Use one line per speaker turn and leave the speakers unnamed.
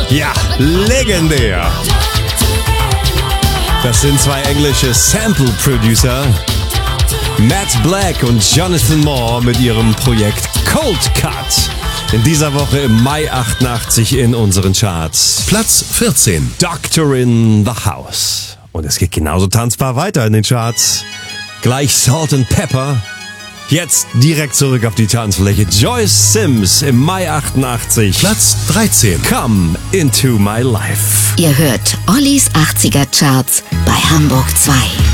Ja, legendär. Das sind zwei englische Sample-Producer, Matt Black und Jonathan Moore mit ihrem Projekt Cold Cut. In dieser Woche im Mai 88 in unseren Charts.
Platz 14.
Doctor in the House. Und es geht genauso tanzbar weiter in den Charts. Gleich Salt and Pepper. Jetzt direkt zurück auf die Tanzfläche. Joyce Sims im Mai 88.
Platz 13.
Come into my life.
Ihr hört Ollis 80er Charts bei Hamburg 2.